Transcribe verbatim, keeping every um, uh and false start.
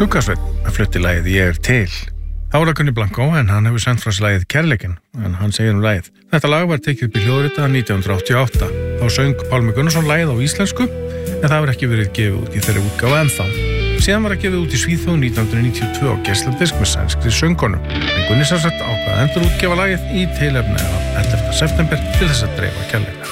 Skuggasveinn flutti lagið Ég er til. Þá var það Gunni Blanco en hann hefur sendt frá sér lagið Kærleikin en hann segir um lagið. Þetta lag var tekið upp í hljóðrita nítján hundruð áttatíu og átta. Þá söng Pálmi Gunnarsson lagið á íslensku en það var ekki verið gefið út í þeirri útgáfu ennþá. Síðan var það gefið út í Svíþjóð nítján hundruð níutíu og tvö á geisladisk með sænskri söngkonum. En Gunni sem sagt ákvað að endurútgefa lagið í tilefni af ellefta september til þess að dreifa kærleika.